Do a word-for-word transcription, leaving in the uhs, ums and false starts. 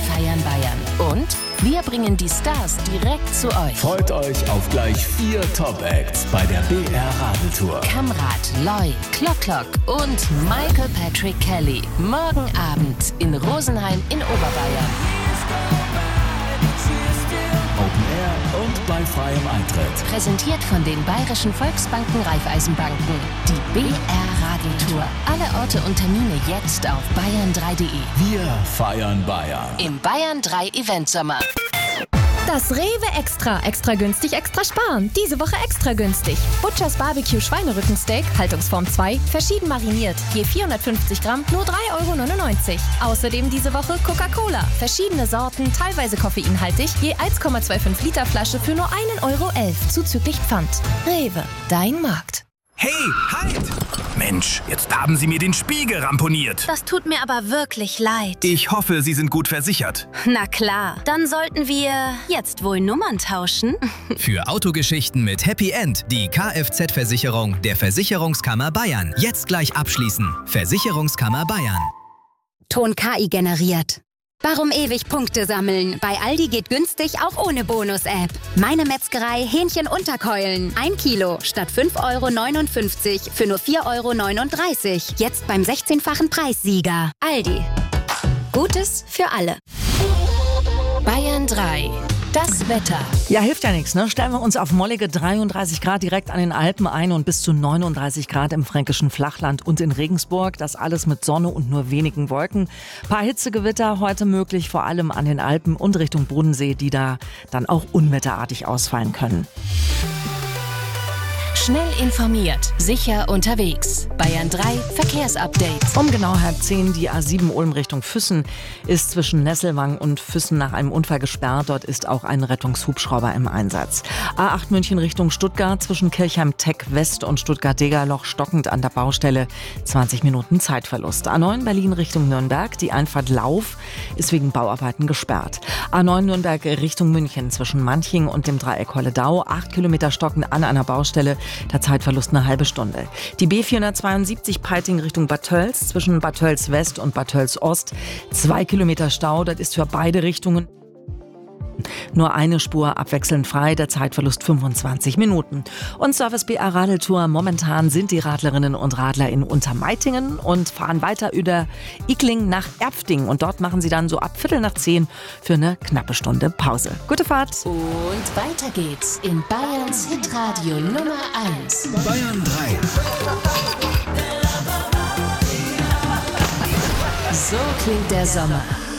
feiern Bayern. Und wir bringen die Stars direkt zu euch. Freut euch auf gleich vier Top-Acts bei der B R Radeltour. Kamrat, Loy, Klock Klock und Michael Patrick Kelly. Morgen Abend in Rosenheim in Oberbayern. Open Air und bei freiem Eintritt. Präsentiert von den Bayerischen Volksbanken Raiffeisenbanken. Die B R Radeltour. Alle Orte und Termine jetzt auf bayern drei punkt de. Wir feiern Bayern. Im Bayern drei Event Sommer. Das Rewe Extra. Extra günstig, extra sparen. Diese Woche extra günstig. Butchers Barbecue Schweinerückensteak, Haltungsform zwei, verschieden mariniert. Je vierhundertfünfzig Gramm, nur drei Euro neunundneunzig. Außerdem diese Woche Coca-Cola. Verschiedene Sorten, teilweise koffeinhaltig. Je eins Komma fünfundzwanzig Liter Flasche für nur ein Euro elf. Zuzüglich Pfand. Rewe, dein Markt. Hey, halt! Mensch, jetzt haben Sie mir den Spiegel ramponiert. Das tut mir aber wirklich leid. Ich hoffe, Sie sind gut versichert. Na klar, dann sollten wir jetzt wohl Nummern tauschen. Für Autogeschichten mit Happy End die Kfz-Versicherung der Versicherungskammer Bayern. Jetzt gleich abschließen. Versicherungskammer Bayern. Ton K I generiert. Warum ewig Punkte sammeln? Bei Aldi geht günstig auch ohne Bonus-App. Meine Metzgerei Hähnchen-Unterkeulen. Ein Kilo statt fünf Euro neunundfünfzig für nur vier Euro neununddreißig. Jetzt beim sechzehnfachen Preissieger. Aldi. Gutes für alle. Bayern drei. Das Wetter. Ja, hilft ja nichts, ne? Stellen wir uns auf mollige dreiunddreißig Grad direkt an den Alpen ein und bis zu neununddreißig Grad im fränkischen Flachland und in Regensburg. Das alles mit Sonne und nur wenigen Wolken. Ein paar Hitzegewitter heute möglich, vor allem an den Alpen und Richtung Bodensee, die da dann auch unwetterartig ausfallen können. Schnell informiert, sicher unterwegs. Bayern drei Verkehrsupdate. Um genau halb zehn die A sieben Ulm Richtung Füssen ist zwischen Nesselwang und Füssen nach einem Unfall gesperrt. Dort ist auch ein Rettungshubschrauber im Einsatz. A acht München Richtung Stuttgart zwischen Kirchheim-Tech West und Stuttgart-Degerloch stockend an der Baustelle. zwanzig Minuten Zeitverlust. A neun Berlin Richtung Nürnberg. Die Einfahrt Lauf ist wegen Bauarbeiten gesperrt. A neun Nürnberg Richtung München zwischen Manching und dem Dreieck Holledau. acht Kilometer stockend an einer Baustelle. Der Zeitverlust eine halbe Stunde. Die B vierhundertzweiundsiebzig Peiting Richtung Bad Tölz zwischen Bad Tölz West und Bad Tölz Ost. Zwei Kilometer Stau, das ist für beide Richtungen nur eine Spur abwechselnd frei, der Zeitverlust fünfundzwanzig Minuten. Und Service B R Radeltour, momentan sind die Radlerinnen und Radler in Untermeitingen und fahren weiter über Ickling nach Erpfding. Und dort machen sie dann so ab Viertel nach zehn für eine knappe Stunde Pause. Gute Fahrt! Und weiter geht's in Bayerns Hitradio Nummer eins. Bayern drei. So klingt der Sommer.